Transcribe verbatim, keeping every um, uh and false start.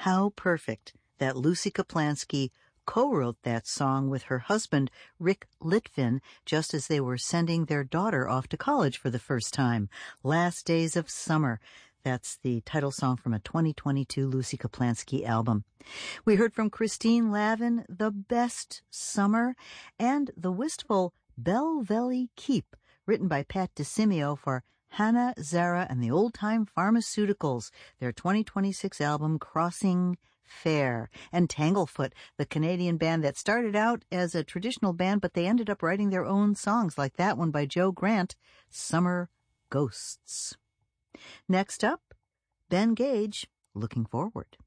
How perfect that Lucy Kaplansky co-wrote that song with her husband, Rick Litvin, just as they were sending their daughter off to college for the first time. Last Days of Summer. That's the title song from a twenty twenty-two Lucy Kaplansky album. We heard from Christine Lavin, The Best Summer, and the wistful Bell Valley Keep, written by Pat DeSimio for Hannah, Zara, and the Old Time Pharmaceuticals, their twenty twenty-six album Crossing Fair. And Tanglefoot, the Canadian band that started out as a traditional band, but they ended up writing their own songs, like that one by Joe Grant, Summer Ghosts. Next up, Ben Gage, Looking Forward.